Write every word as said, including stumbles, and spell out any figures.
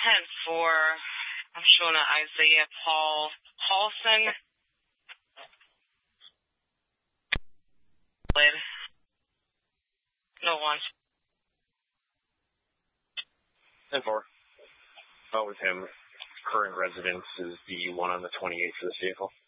ten for, I'm showing an Isaiah Paul Paulson. No one. ten four. Oh, with him. Current residence is the one on the twenty-eighth for this vehicle.